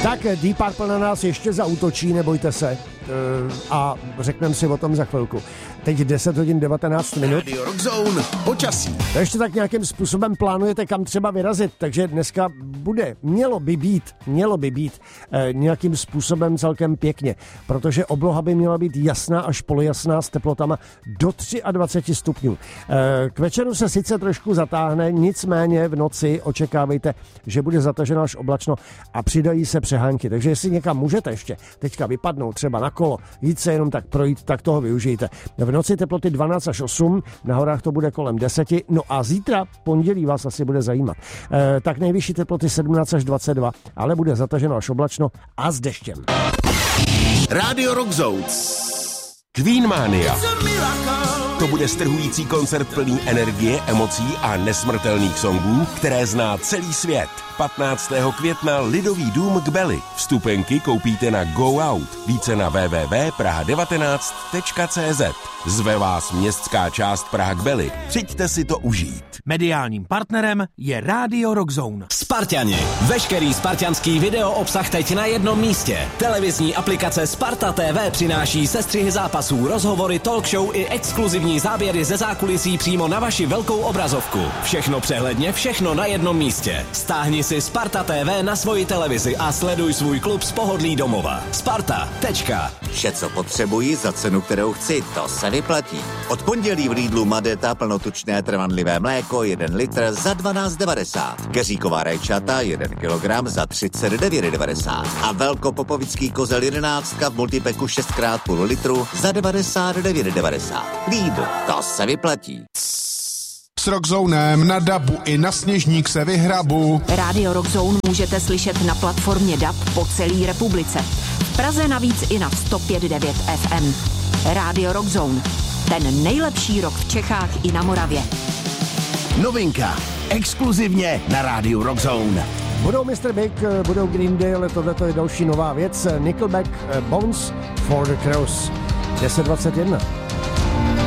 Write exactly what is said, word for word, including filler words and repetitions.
Tak Deep Purple na nás ještě zaútočí, nebojte se. A řekneme si o tom za chvilku. Teď deset hodin devatenáct minut. Radio Rock Zone, počasí. To ještě tak nějakým způsobem plánujete, kam třeba vyrazit, takže dneska bude, mělo by být, mělo by být eh, nějakým způsobem celkem pěkně, protože obloha by měla být jasná až polojasná s teplotama do dvacet tři stupňů. Eh, k večeru se sice trošku zatáhne, nicméně v noci očekávejte, že bude zataženo až oblačno a přidají se přehánky, takže jestli někam můžete ještě teďka vypadnout třeba na kolo, jít se jenom tak projít, tak toho využijte. V noci teploty dvanáct až osm, na horách to bude kolem deset, no a zítra pondělí vás asi bude zajímat. E, tak nejvyšší teploty sedmnáct až dvacet dva, ale bude zataženo až oblačno a s deštěm. Radio Rock Zone. Queen Mania. To bude strhující koncert plný energie, emocí a nesmrtelných songů, které zná celý svět. patnáctého května Lidový dům k Beli. Vstupenky koupíte na Go Out. Více na w w w tečka praha devatenáct tečka cé zet. Zve vás městská část Praha k Beli. Přijďte si to užít. Mediálním partnerem je Radio Rock Zone. Spartani. Veškerý spartianský video obsah teď na jednom místě. Televizní aplikace Sparta T V přináší sestřihy zápasů, rozhovory, talk show i exkluzivní záběry ze zákulisí přímo na vaši velkou obrazovku. Všechno přehledně, všechno na jednom místě. Stáhni si Sparta T V na svoji televizi a sleduj svůj klub z pohodlí domova. Sparta. Tečka. Vše, co potřebuji za cenu, kterou chci, to se vyplatí. Od pondělí v Lidlu Madeta plnotučné trvanlivé mléko jeden litr za dvanáct devadesát. Keříková rajčata jeden kilogram za třicet devět devadesát. A velkopopovický kozel jedenáctka v multipeku šest krát půl litru za devadesát devět devadesát. Lidl, to se vyplatí. S Rockzonem na dabu i na Sněžník se vyhrabu. Radio Rockzone můžete slyšet na platformě D A B po celé republice. V Praze navíc i na sto pět devět F M. Radio Rockzone. Ten nejlepší rock v Čechách i na Moravě. Novinka. Exkluzivně na Radio Rock Zone. Budou mister Big, budou Green Day, ale tohle je další nová věc. Nickelback, Bones for the Crows. deset dvacet jedna.